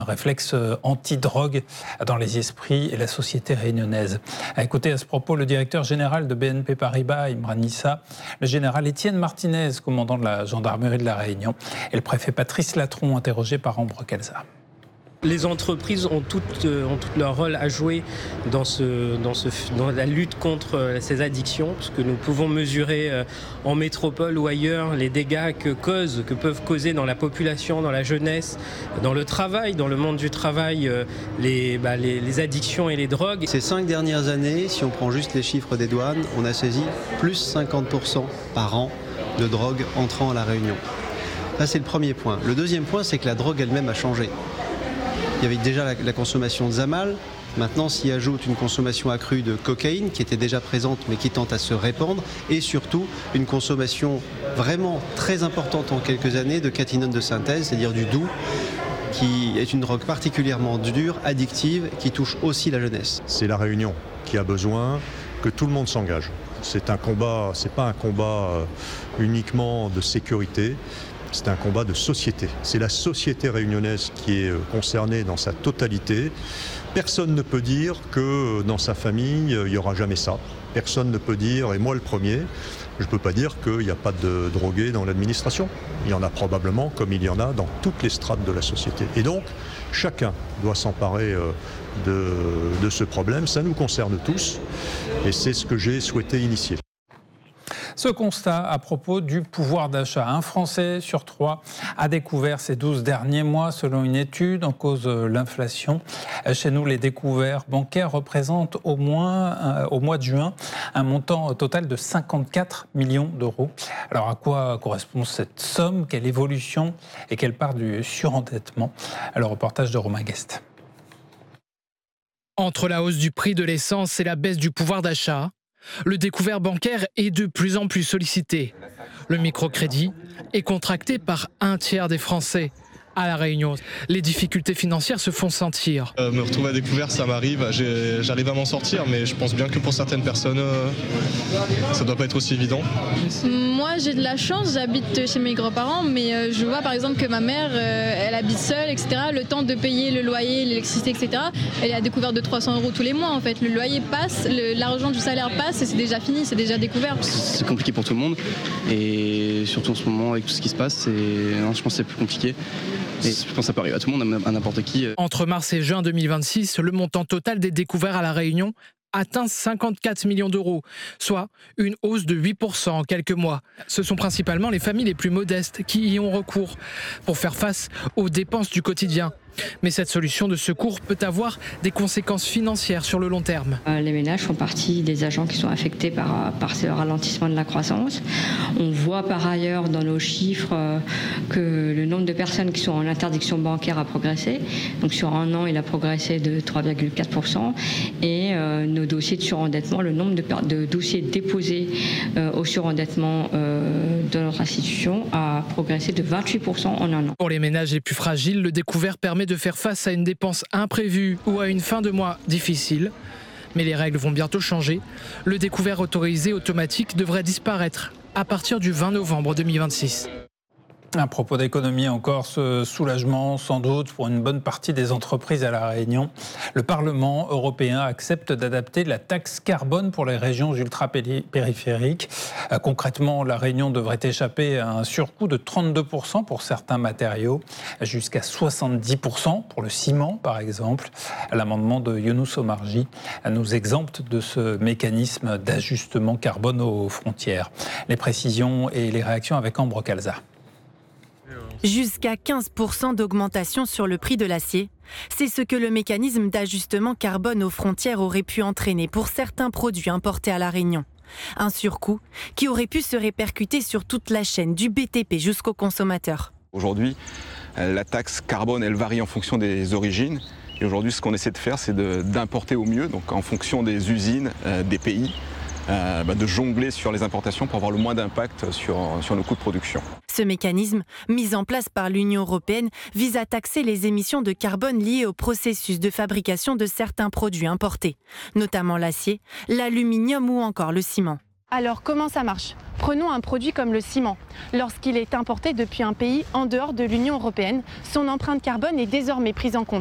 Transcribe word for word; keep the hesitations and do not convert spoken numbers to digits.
Un réflexe anti-drogue dans les esprits et la société réunionnaise. À écouter à ce propos le directeur général de B N P Paribas, Imran Issa, le général Étienne Martinez, commandant de la gendarmerie de la Réunion, et le préfet Patrice Latron, interrogé par Ambre Calza. Les entreprises ont toutes, ont tout leur rôle à jouer dans, ce, dans, ce, dans la lutte contre ces addictions, parce que nous pouvons mesurer en métropole ou ailleurs les dégâts que, causent, que peuvent causer dans la population, dans la jeunesse, dans le travail, dans le monde du travail, les, bah, les, les addictions et les drogues. Ces cinq dernières années, si on prend juste les chiffres des douanes, on a saisi plus cinquante pour cent par an de drogue entrant à La Réunion. Ça, c'est le premier point. Le deuxième point, c'est que la drogue elle-même a changé. Il y avait déjà la, la consommation de Zamal. Maintenant, s'y ajoute une consommation accrue de cocaïne qui était déjà présente mais qui tente à se répandre. Et surtout, une consommation vraiment très importante en quelques années de catinone de synthèse, c'est-à-dire du doux, qui est une drogue particulièrement dure, addictive, qui touche aussi la jeunesse. C'est La Réunion qui a besoin que tout le monde s'engage. C'est un combat, c'est pas un combat uniquement de sécurité. C'est un combat de société. C'est la société réunionnaise qui est concernée dans sa totalité. Personne ne peut dire que dans sa famille, il n'y aura jamais ça. Personne ne peut dire, et moi le premier, je ne peux pas dire qu'il n'y a pas de drogués dans l'administration. Il y en a probablement, comme il y en a dans toutes les strates de la société. Et donc, chacun doit s'emparer de, de ce problème. Ça nous concerne tous, et c'est ce que j'ai souhaité initier. Ce constat à propos du pouvoir d'achat. Un Français sur trois a découvert ces douze derniers mois, selon une étude, en cause de l'inflation. Chez nous, les découvertes bancaires représentent au moins, euh, au mois de juin, un montant total de cinquante-quatre millions d'euros. Alors à quoi correspond cette somme? Quelle évolution et quelle part du surendettement? Alors reportage de Romain Guest. Entre la hausse du prix de l'essence et la baisse du pouvoir d'achat, le découvert bancaire est de plus en plus sollicité. Le microcrédit est contracté par un tiers des Français. À La Réunion, les difficultés financières se font sentir. Euh, me retrouver à découvert, ça m'arrive, J'ai, j'arrive à m'en sortir, mais je pense bien que pour certaines personnes, euh, ça ne doit pas être aussi évident. Moi, j'ai de la chance, j'habite chez mes grands-parents, mais euh, je vois par exemple que ma mère, euh, elle habite seule, et cetera. Le temps de payer le loyer, l'électricité, et cetera, elle est à découvert de trois cents euros tous les mois en fait. Le loyer passe, le, l'argent du salaire passe et c'est déjà fini, c'est déjà découvert. C'est compliqué pour tout le monde, et surtout en ce moment avec tout ce qui se passe, c'est... Non, je pense que c'est plus compliqué. Et je pense que ça peut arriver à tout le monde, à n'importe qui. Entre mars et juin deux mille vingt-six, le montant total des découverts à La Réunion atteint cinquante-quatre millions d'euros, soit une hausse de huit pour cent en quelques mois. Ce sont principalement les familles les plus modestes qui y ont recours pour faire face aux dépenses du quotidien. Mais cette solution de secours peut avoir des conséquences financières sur le long terme. Les ménages font partie des agents qui sont affectés par, par ce ralentissement de la croissance. On voit par ailleurs dans nos chiffres que le nombre de personnes qui sont en interdiction bancaire a progressé. Donc sur un an, il a progressé de trois virgule quatre pour cent. Et euh, nos dossiers de surendettement, le nombre de, de dossiers déposés euh, au surendettement euh, de notre institution a progressé de vingt-huit pour cent en un an. Pour les ménages les plus fragiles, le découvert permet de faire face à une dépense imprévue ou à une fin de mois difficile. Mais les règles vont bientôt changer. Le découvert autorisé automatique devrait disparaître à partir du vingt novembre deux mille vingt-six. À propos d'économie encore, ce soulagement sans doute pour une bonne partie des entreprises à La Réunion. Le Parlement européen accepte d'adapter la taxe carbone pour les régions ultra-périphériques. Concrètement, La Réunion devrait échapper à un surcoût de trente-deux pour cent pour certains matériaux, jusqu'à soixante-dix pour cent pour le ciment par exemple. L'amendement de Younous Omarji nous exempte de ce mécanisme d'ajustement carbone aux frontières. Les précisions et les réactions avec Ambre Calza. Jusqu'à quinze pour cent d'augmentation sur le prix de l'acier. C'est ce que le mécanisme d'ajustement carbone aux frontières aurait pu entraîner pour certains produits importés à La Réunion. Un surcoût qui aurait pu se répercuter sur toute la chaîne du B T P jusqu'au consommateur. Aujourd'hui, la taxe carbone, elle varie en fonction des origines. Et aujourd'hui, ce qu'on essaie de faire, c'est de, d'importer au mieux, donc en fonction des usines, euh, des pays. Euh, bah de jongler sur les importations pour avoir le moins d'impact sur, sur nos coûts de production. Ce mécanisme, mis en place par l'Union européenne, vise à taxer les émissions de carbone liées au processus de fabrication de certains produits importés, notamment l'acier, l'aluminium ou encore le ciment. Alors comment ça marche ? Prenons un produit comme le ciment. Lorsqu'il est importé depuis un pays en dehors de l'Union européenne, son empreinte carbone est désormais prise en compte.